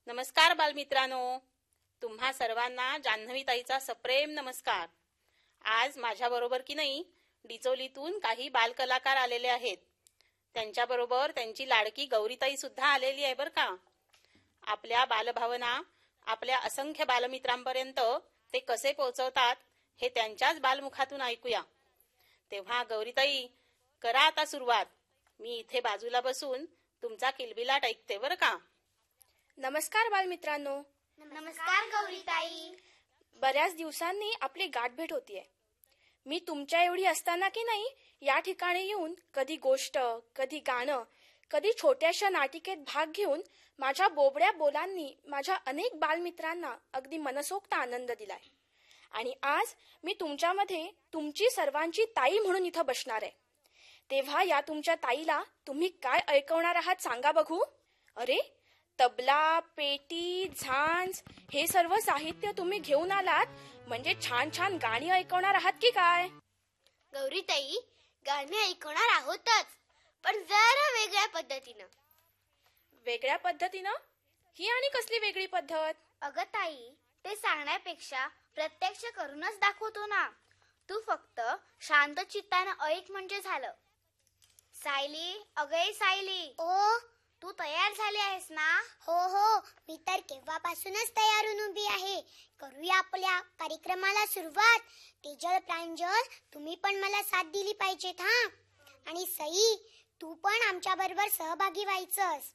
नमस्कार बालमित्रांनो, तुम्हा सर्वांना जान्हवीताईचा सप्रेम नमस्कार। आज माझ्याबरोबर की नाही डिचोलीतून काही बालकलाकार आलेले आहेत। त्यांच्याबरोबर त्यांची लाडकी गौरीताई सुद्धा आलेली आहे बरं का। आपल्या बालभावना आपल्या असंख्य बालमित्रांपर्यंत ते कसे पोहोचवतात हे त्यांच्याच बालमुखातून ऐकूया। तेव्हा गौरीताई, करा आता सुरुवात। मी इथे बाजूला बसून तुमचा किलबिलाट ऐकते बरं का। नमस्कार बालमित्रांनो। नमस्कार गौरीताई। बऱ्याच दिवसांनी आपली गाठभेट होतीये। मी तुमच्या एवढी असताना की नाही या ठिकाणी येऊन कधी गोष्ट, कधी गाणं, कधी छोट्याशा नाटिकेत भाग घेऊन माझ्या बोबड्या बोलांनी माझ्या अनेक बालमित्रांना अगदी मनसोक्त आनंद दिलाय। आणि आज मी तुमच्यामध्ये तुमची सर्वांची ताई म्हणून इथं बसणार आहे। तेव्हा या तुमच्या ताईला तुम्ही काय ऐकवणार आहात सांगा बघू। अरे, तबला, पेटी, झांज हे सर्व साहित्य तुम्ही घेऊन आलात म्हणजे छान छान गाणी ऐकवणार आहात की काय? गौरीताई, गाणी ऐकवणार आहोतच, पण जरा वेगळ्या पद्धतीनं। वेगळ्या पद्धतीनं? ही आणि कसली वेगळी पद्धत? अगं ताई, ते सांगण्यापेक्षा प्रत्यक्ष करूनच दाखवतो ना। तू फक्त शांत चित्तानं ऐक म्हणजे झालं। सायली, अगं सायली, ओ, तू तयार झाली आहेस ना? हो, मी तर केव्हापासूनच तयार होऊन उभी आहे। करूया आपल्या कार्यक्रमाला सुरुवात। तेजल, प्रांजल, तुम्ही पण मला साथ दिली पाहिजेत हा। आणि सई, तू पण आमच्या बरोबर सहभागी व्हायचंस।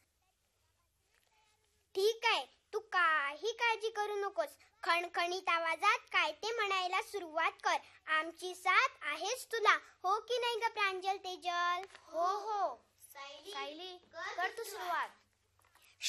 ठीक आहे, तू काही काळजी करू नकोस। खणखणीत आवाजात काय ते म्हणायला सुरुवात कर। आमची साथ आहेच तुला, हो की नाही ग प्रांजल, तेजल? हो। सायली, कर तू सुरुवात।